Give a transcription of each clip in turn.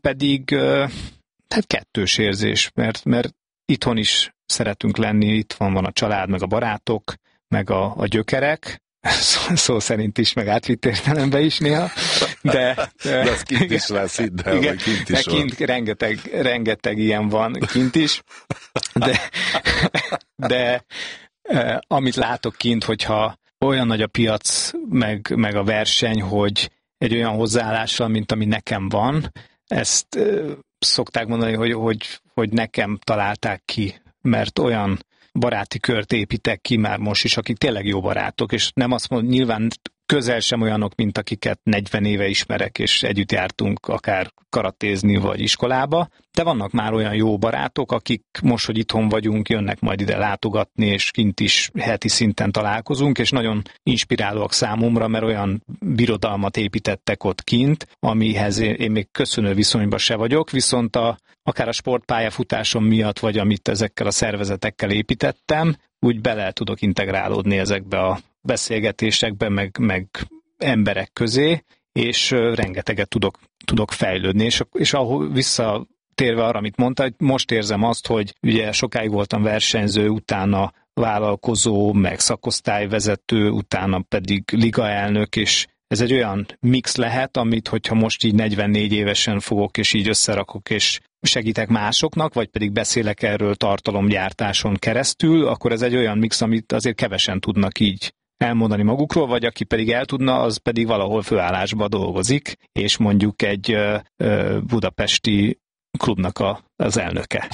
pedig hát kettős érzés, mert itthon is szeretünk lenni, itt van a család, meg a barátok, meg a gyökerek, szó szerint is, meg átvitt értelemben is néha, de az kint is lesz, hidd el, igen, hogy kint is kint rengeteg ilyen van kint is, de amit látok kint, hogyha olyan nagy a piac, meg a verseny, hogy egy olyan hozzáállással, mint ami nekem van, ezt szokták mondani, hogy nekem találták ki, mert olyan baráti kört építek ki már most is, akik tényleg jó barátok, és nem azt mondom, nyilván közel sem olyanok, mint akiket 40 éve ismerek, és együtt jártunk akár karatézni vagy iskolába, de vannak már olyan jó barátok, akik most, hogy itthon vagyunk, jönnek majd ide látogatni, és kint is heti szinten találkozunk, és nagyon inspirálóak számomra, mert olyan birodalmat építettek ott kint, amihez én még köszönő viszonyban se vagyok, viszont akár a sportpályafutásom miatt, vagy amit ezekkel a szervezetekkel építettem, úgy bele tudok integrálódni ezekbe a beszélgetésekbe, meg emberek közé, és rengeteget tudok fejlődni. És ahol visszatérve arra, amit mondta, hogy most érzem azt, hogy ugye sokáig voltam versenyző, utána vállalkozó, meg szakosztályvezető, utána pedig ligaelnök, és ez egy olyan mix lehet, amit hogyha most így 44 évesen fogok, és így összerakok, és segítek másoknak, vagy pedig beszélek erről tartalomgyártáson keresztül, akkor ez egy olyan mix, amit azért kevesen tudnak így elmondani magukról, vagy aki pedig el tudna, az pedig valahol főállásban dolgozik, és mondjuk egy budapesti klubnak az elnöke.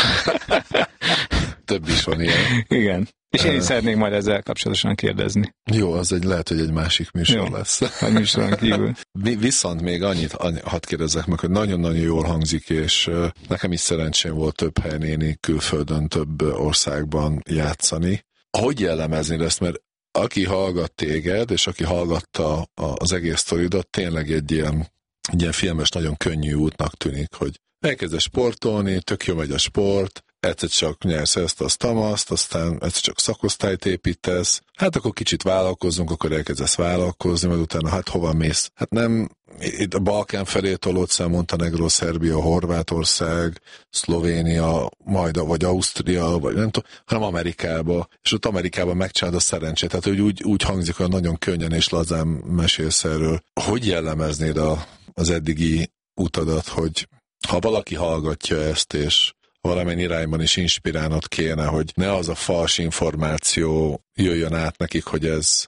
Több is van ilyen. Igen. És én is szeretnék majd ezzel kapcsolatosan kérdezni. Jó, az lehet, hogy egy másik műsor lesz. A műsoron kívül. Viszont még annyit hadd kérdezzek meg, hogy nagyon-nagyon jól hangzik, és nekem is szerencsém volt több helyen én külföldön, több országban játszani. Hogy jellemeznéd ezt, mert aki hallgat téged, és aki hallgatta az egész sztoridat, tényleg egy ilyen filmes, nagyon könnyű útnak tűnik, hogy elkezdesz sportolni, tök jó megy a sport, egyszer csak nyersz ezt, azt, aztán egyszer csak szakosztályt építesz, hát akkor kicsit vállalkozzunk, akkor elkezdesz vállalkozni, majd utána hát hova mész? Hát nem itt a Balkán felé tolódsz el, Montenegro, Szerbia, Horvátország, Szlovénia, majd vagy Ausztria, vagy nem tudom, hanem Amerikába, és ott Amerikában megcsinálod a szerencsét, tehát hogy úgy hangzik, hogy nagyon könnyen és lazán mesélsz erről. Hogy jellemeznéd az eddigi utadat, hogy ha valaki hallgatja ezt, és valamennyi irányban is inspirálnod kéne, hogy ne az a fals információ jöjjön át nekik, hogy ez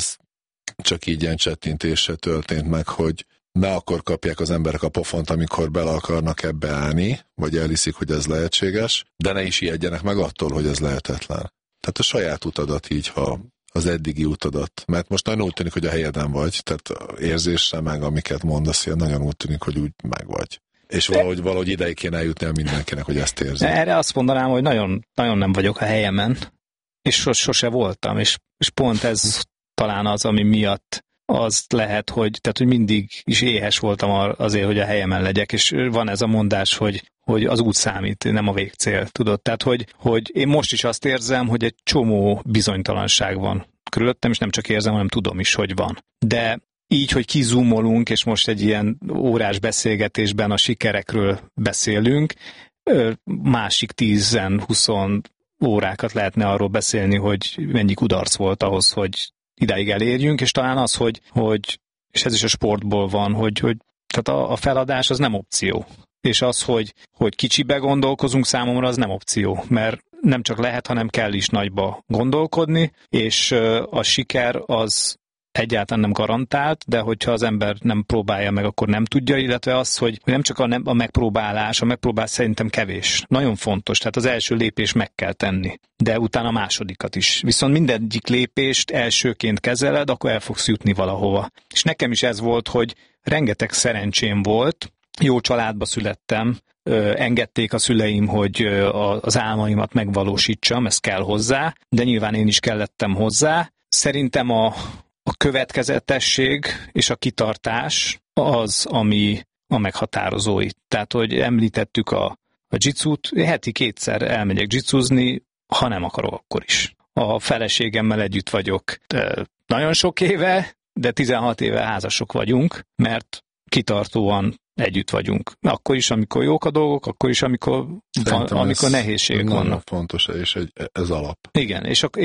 csak így ilyen csettintésre történt meg, hogy ne akkor kapják az emberek a pofont, amikor bele akarnak ebbe állni, vagy elhiszik, hogy ez lehetséges, de ne is ijedjenek meg attól, hogy ez lehetetlen. Tehát a saját utadat így, ha az eddigi utadat, mert most nagyon úgy tűnik, hogy a helyeden vagy, tehát érzésre meg, amiket mondasz, nagyon úgy tűnik, hogy úgy meg vagy. És valahogy ideig kéne eljutni el mindenkinek, hogy ezt érzi. Erre azt mondanám, hogy nagyon, nagyon nem vagyok a helyemen, és sose voltam, és pont ez talán az, ami miatt az lehet, hogy mindig is éhes voltam azért, hogy a helyemen legyek, és van ez a mondás, hogy az út számít, nem a végcél, tudod? Tehát, hogy én most is azt érzem, hogy egy csomó bizonytalanság van körülöttem, és nem csak érzem, hanem tudom is, hogy van. De így, hogy kizoomolunk, és most egy ilyen órás beszélgetésben a sikerekről beszélünk, másik 10-20 órákat lehetne arról beszélni, hogy mennyi kudarc volt ahhoz, hogy idáig elérjünk, és talán az, hogy és ez is a sportból van, hogy tehát a feladás az nem opció. És az, hogy kicsibe gondolkozunk, számomra az nem opció, mert nem csak lehet, hanem kell is nagyba gondolkodni, és a siker az egyáltalán nem garantált, de hogyha az ember nem próbálja meg, akkor nem tudja, illetve az, hogy nem csak a megpróbálás, a megpróbálás szerintem kevés. Nagyon fontos, tehát az első lépés meg kell tenni, de utána a másodikat is. Viszont mindegyik lépést elsőként kezeled, akkor el fogsz jutni valahova. És nekem is ez volt, hogy rengeteg szerencsém volt, jó családba születtem, engedték a szüleim, hogy az álmaimat megvalósítsam, ez kell hozzá, de nyilván én is kellettem hozzá. Szerintem a következetesség és a kitartás az, ami a meghatározó itt. Tehát, hogy említettük a jitsut, heti 2-szer elmegyek jitsuzni, ha nem akarok, akkor is. A feleségemmel együtt vagyok nagyon sok éve, de 16 éve házasok vagyunk, mert kitartóan együtt vagyunk. Akkor is, amikor jók a dolgok, akkor is, amikor nehézségek vannak. Fontos, és ez alap. Igen,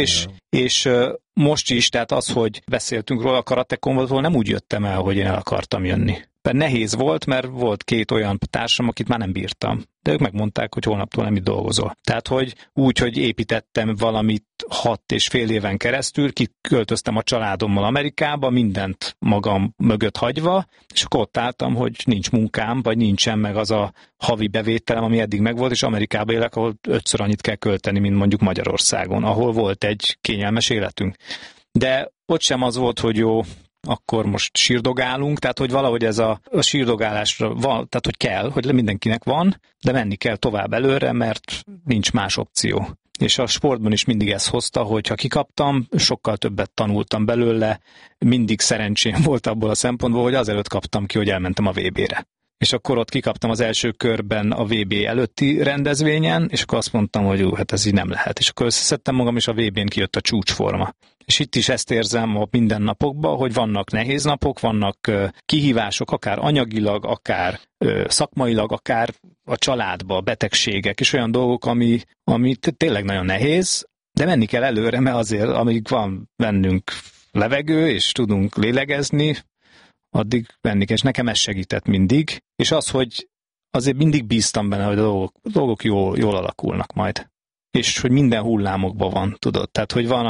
és most is, tehát az, hogy beszéltünk róla a Karate Conventból, nem úgy jöttem el, hogy én el akartam jönni. Nehéz volt, mert volt 2 olyan társam, akit már nem bírtam. De ők megmondták, hogy holnaptól nem itt dolgozol. Tehát, hogy úgy, hogy építettem valamit 6,5 éven keresztül, kiköltöztem a családommal Amerikába, mindent magam mögött hagyva, és akkor ott álltam, hogy nincs munkám, vagy nincsen meg az a havi bevételem, ami eddig megvolt, és Amerikába élek, ahol 5-ször annyit kell költeni, mint mondjuk Magyarországon, ahol volt egy kényelmes életünk. De ott sem az volt, hogy jó, akkor most sírdogálunk, tehát hogy valahogy ez a sírdogálásra van, tehát hogy kell, hogy mindenkinek van, de menni kell tovább előre, mert nincs más opció. És a sportban is mindig ezt hozta, hogy ha kikaptam, sokkal többet tanultam belőle, mindig szerencsém volt abból a szempontból, hogy azelőtt kaptam ki, hogy elmentem a VB-re. És akkor ott kikaptam az első körben a VB előtti rendezvényen, és akkor azt mondtam, hogy hát ez így nem lehet. És akkor összeszedtem magam, és a VB-n kijött a csúcsforma. És itt is ezt érzem a mindennapokban, hogy vannak nehéz napok, vannak kihívások, akár anyagilag, akár szakmailag, akár a családba, betegségek, és olyan dolgok, ami tényleg nagyon nehéz, de menni kell előre, mert azért, amíg van bennünk levegő, és tudunk lélegezni, addig menni kell, és nekem ez segített mindig. És az, hogy azért mindig bíztam benne, hogy a dolgok jól alakulnak majd. És hogy minden hullámokban van, tudod. Tehát, hogy van,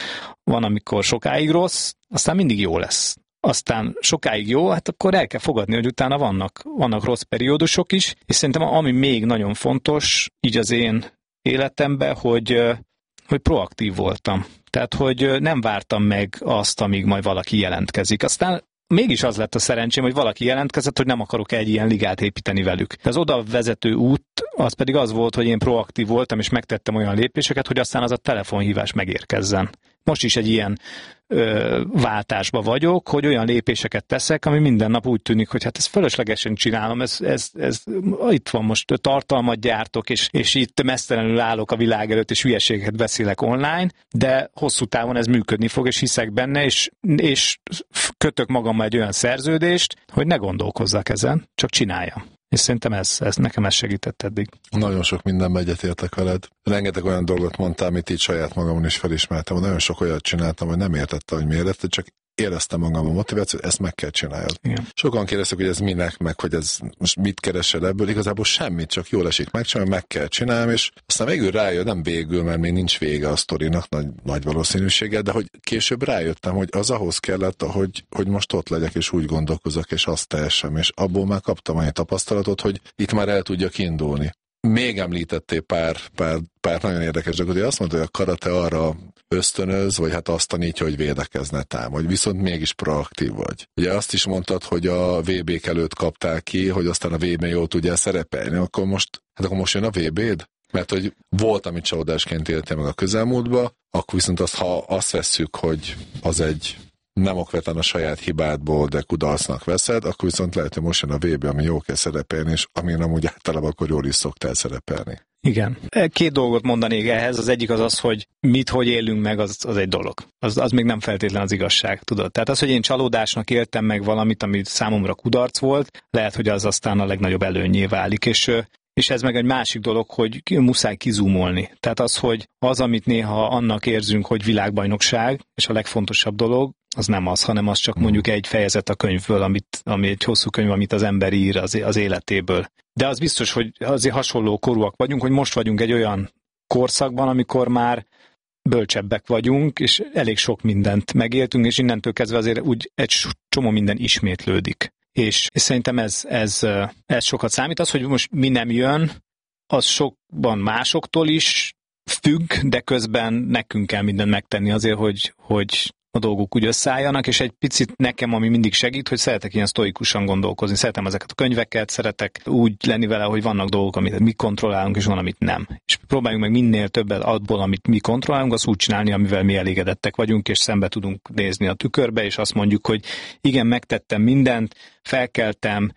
amikor sokáig rossz, aztán mindig jó lesz. Aztán sokáig jó, hát akkor el kell fogadni, hogy utána vannak rossz periódusok is, és szerintem ami még nagyon fontos, így az én életemben, hogy proaktív voltam. Tehát, hogy nem vártam meg azt, amíg majd valaki jelentkezik. Aztán mégis az lett a szerencsém, hogy valaki jelentkezett, hogy nem akarok egy ilyen ligát építeni velük. De az oda vezető út, az pedig az volt, hogy én proaktív voltam, és megtettem olyan lépéseket, hogy aztán az a telefonhívás megérkezzen. Most is egy ilyen váltásba vagyok, hogy olyan lépéseket teszek, ami minden nap úgy tűnik, hogy hát ezt fölöslegesen csinálom, ez itt van most, tartalmat gyártok, és itt mesztelenül állok a világ előtt, és hülyeségeket beszélek online, de hosszú távon ez működni fog, és hiszek benne, és kötök magammal egy olyan szerződést, hogy ne gondolkozzak ezen, csak csináljam. És szerintem ez nekem ez segített eddig. Nagyon sok mindenben egyetértek veled. Rengeteg olyan dolgot mondtál, amit így saját magamon is felismertem. Nagyon sok olyat csináltam, hogy nem értettem, hogy miért, csak éreztem magam a motivációt, ezt meg kell csináljad. Igen. Sokan kérdeztek, hogy ez minek, meg hogy ez most mit keresel ebből, igazából semmit, csak jól esik megcsinálni, meg kell csinálni, és aztán végül rájön, nem végül, mert még nincs vége a sztorinak nagy valószínűséggel, de hogy később rájöttem, hogy az ahhoz kellett, hogy most ott legyek, és úgy gondolkozok, és azt tehessem, és abból már kaptam annyi tapasztalatot, hogy itt már el tudjak indulni. Még említettél pár nagyon érdekes dolgot, hogy azt mondta, hogy a karate arra ösztönöz, vagy hát azt tanítja, hogy védekezne támadj, viszont mégis proaktív vagy. Ugye azt is mondtad, hogy a VB-k előtt kaptál ki, hogy aztán a VB-n jól tudjál szerepelni, akkor most jön a VB-d? Mert hogy volt, amit csalódásként éltél meg a közelmúltba, akkor viszont ha azt vesszük, hogy az egy nem okvetlen a saját hibádból, de kudarcnak veszed, akkor viszont lehet, hogy most jön a VB, ami jól kell szerepelni, és amin amúgy általában akkor jól is szoktál szerepelni. Igen. 2 dolgot mondanék ehhez. Az egyik az, hogy hogy élünk meg, az egy dolog. Az még nem feltétlen az igazság, tudod. Tehát az, hogy én csalódásnak éltem meg valamit, ami számomra kudarc volt, lehet, hogy az aztán a legnagyobb előnnyé válik, és ez meg egy másik dolog, hogy muszáj kizúmolni. Tehát az, amit néha annak érzünk, hogy világbajnokság, és a legfontosabb dolog, az nem az, hanem az csak mondjuk egy fejezet a könyvből, ami egy hosszú könyv, amit az ember ír az életéből. De az biztos, hogy azért hasonló korúak vagyunk, hogy most vagyunk egy olyan korszakban, amikor már bölcsebbek vagyunk, és elég sok mindent megéltünk, és innentől kezdve azért úgy egy csomó minden ismétlődik. És szerintem ez sokat számít. Az, hogy most mi nem jön, az sokban másoktól is függ, de közben nekünk kell mindent megtenni azért, hogy a dolgok úgy összeálljanak, és egy picit nekem, ami mindig segít, hogy szeretek ilyen sztoikusan gondolkozni. Szeretem ezeket a könyveket, szeretek úgy lenni vele, hogy vannak dolgok, amit mi kontrollálunk, és van, amit nem. És próbáljunk meg minél többet abból, amit mi kontrollálunk, azt úgy csinálni, amivel mi elégedettek vagyunk, és szembe tudunk nézni a tükörbe, és azt mondjuk, hogy igen, megtettem mindent, felkeltem,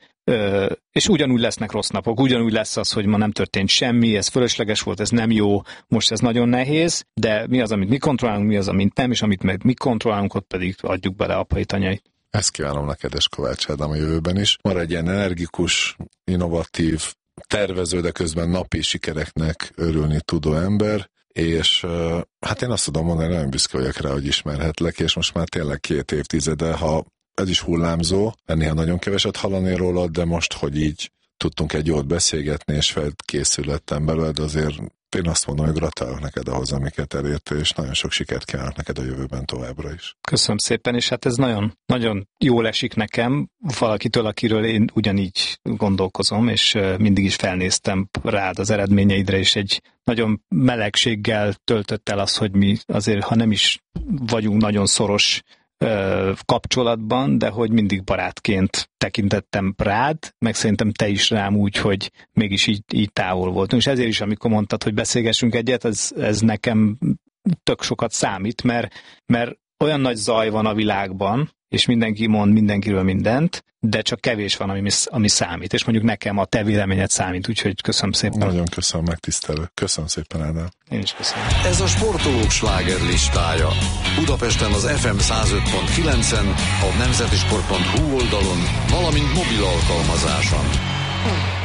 és ugyanúgy lesznek rossz napok, ugyanúgy lesz az, hogy ma nem történt semmi, ez fölösleges volt, ez nem jó, most ez nagyon nehéz, de mi az, amit mi kontrollálunk, mi az, amit nem, és amit meg mi kontrollálunk, ott pedig adjuk bele apait, anyait. Ezt kívánom neked és Kovács Ádám a jövőben is. Maradj ilyen energikus, innovatív, tervező, de közben napi sikereknek örülni tudó ember, és hát én azt tudom mondani, nagyon büszke vagyok rá, hogy ismerhetlek, és most már tényleg 2 évtizede, ha ez is hullámzó, néha nagyon keveset hallani rólad, de most, hogy így tudtunk egy jót beszélgetni, és felkészülettem belőled, azért én azt mondom, hogy gratulálok neked ahhoz, amiket elértél, és nagyon sok sikert kívánok neked a jövőben továbbra is. Köszönöm szépen, és hát ez nagyon, nagyon jól esik nekem, valakitől, akiről én ugyanígy gondolkozom, és mindig is felnéztem rád az eredményeidre, és egy nagyon melegséggel töltött el az, hogy mi azért, ha nem is vagyunk nagyon szoros kapcsolatban, de hogy mindig barátként tekintettem rád, meg szerintem te is rám úgy, hogy mégis így távol voltunk. És ezért is, amikor mondtad, hogy beszélgessünk egyet, ez nekem tök sokat számít, mert olyan nagy zaj van a világban, és mindenki mond mindenkiről mindent, de csak kevés van, ami számít. És mondjuk nekem a te véleményed számít, úgyhogy köszönöm szépen. Nagyon köszönöm, megtisztelő. Köszönöm szépen, Ádám. Én is köszönöm. Ez a sportolók slágerlistája. Budapesten az FM 105.9-en, a nemzetisport.hu oldalon, valamint mobil alkalmazáson.